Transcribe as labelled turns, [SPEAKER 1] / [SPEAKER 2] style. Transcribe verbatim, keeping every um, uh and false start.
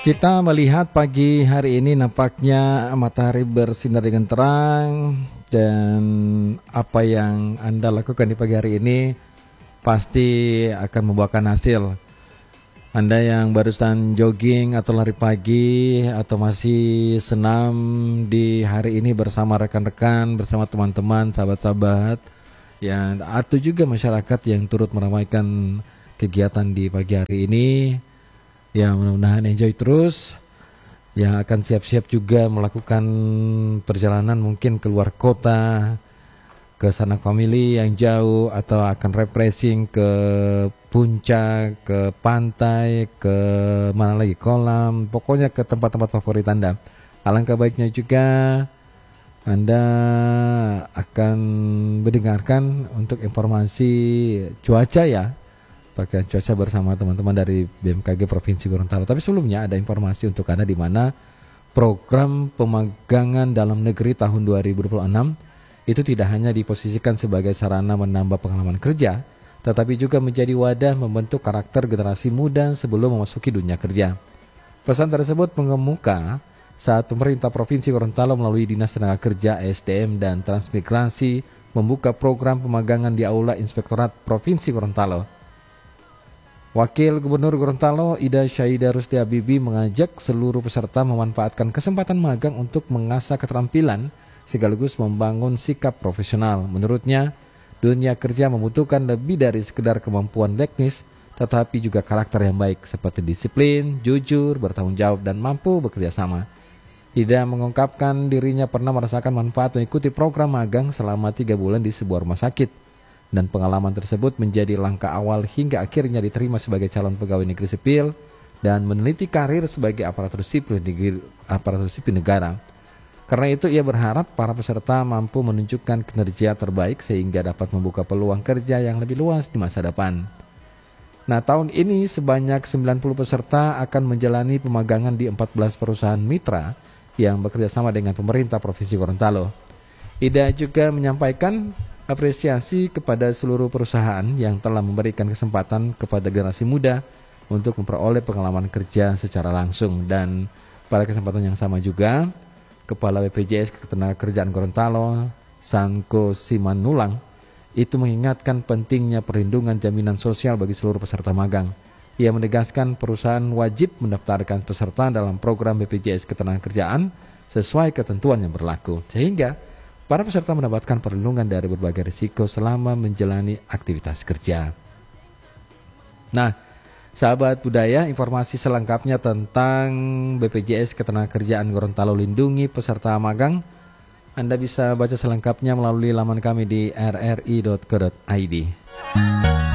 [SPEAKER 1] Kita melihat pagi hari ini nampaknya matahari bersinar dengan terang dan apa yang Anda lakukan di pagi hari ini pasti akan membuahkan hasil. Anda yang barusan jogging atau lari pagi atau masih senam di hari ini bersama rekan-rekan, bersama teman-teman, sahabat-sahabat, yang atau juga masyarakat yang turut meramaikan kegiatan di pagi hari ini, ya mudah-mudahan enjoy terus. Yang akan siap-siap juga melakukan perjalanan mungkin keluar kota, ke sanak famili yang jauh, atau akan refreshing ke puncak, ke pantai, ke mana lagi, kolam, pokoknya ke tempat-tempat favorit Anda. Alangkah baiknya juga Anda akan mendengarkan untuk informasi cuaca ya, pakai cuaca bersama teman-teman dari B M K G Provinsi Gorontalo. Tapi sebelumnya ada informasi untuk Anda di mana program pemagangan dalam negeri tahun dua ribu dua puluh enam itu tidak hanya diposisikan sebagai sarana menambah pengalaman kerja, tetapi juga menjadi wadah membentuk karakter generasi muda sebelum memasuki dunia kerja. Pesan tersebut mengemuka saat pemerintah Provinsi Gorontalo melalui Dinas Tenaga Kerja, S D M, dan Transmigrasi membuka program pemagangan di Aula Inspektorat Provinsi Gorontalo. Wakil Gubernur Gorontalo Ida Syaida Rusdi Habibi mengajak seluruh peserta memanfaatkan kesempatan magang untuk mengasah keterampilan sekaligus membangun sikap profesional. Menurutnya, dunia kerja membutuhkan lebih dari sekedar kemampuan teknis, tetapi juga karakter yang baik seperti disiplin, jujur, bertanggung jawab, dan mampu bekerja sama. Ida mengungkapkan dirinya pernah merasakan manfaat mengikuti program magang selama tiga bulan di sebuah rumah sakit. Dan pengalaman tersebut menjadi langkah awal hingga akhirnya diterima sebagai calon pegawai negeri sipil dan meneliti karir sebagai aparatur sipil negeri, aparatur sipil negara. Karena itu ia berharap para peserta mampu menunjukkan kinerja terbaik sehingga dapat membuka peluang kerja yang lebih luas di masa depan. Nah, tahun ini sebanyak sembilan puluh peserta akan menjalani pemagangan di empat belas perusahaan mitra yang bekerja sama dengan pemerintah Provinsi Gorontalo. Ida juga menyampaikan apresiasi kepada seluruh perusahaan yang telah memberikan kesempatan kepada generasi muda untuk memperoleh pengalaman kerja secara langsung. Dan pada kesempatan yang sama juga, Kepala B P J S Ketenagakerjaan Gorontalo, Sanko Simanulang, itu mengingatkan pentingnya perlindungan jaminan sosial bagi seluruh peserta magang. Ia menegaskan perusahaan wajib mendaftarkan peserta dalam program B P J S Ketenagakerjaan sesuai ketentuan yang berlaku, sehingga para peserta mendapatkan perlindungan dari berbagai risiko selama menjalani aktivitas kerja. Nah, sahabat budaya, informasi selengkapnya tentang B P J S Ketenagakerjaan Gorontalo Lindungi peserta magang Anda bisa baca selengkapnya melalui laman kami di r r i dot co dot i d.